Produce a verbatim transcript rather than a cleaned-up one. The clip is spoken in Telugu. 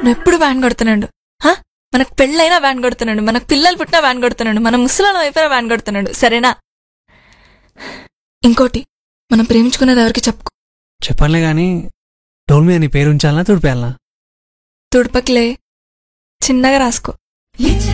ఎప్పుడు వ్యాన్ కొడుతున్నాడు. మనకు పెళ్ళైనా వ్యాన్ కొడుతున్నాడు, మనకు పిల్లలు పుట్టినా వ్యాన్ కొడుతున్నాడు, మన ముసలాలం అయిపోయినా వ్యాన్ కొడుతున్నాడు. సరేనా? ఇంకోటి, మనం ప్రేమించుకునేది ఎవరికి చెప్పుకో. చెప్పనులే గాని డోల్ మీద నీ పేరు ఉంచాలనా తుడిపేయాలనా? తుడపకిలే, చిన్నగా రాసుకో.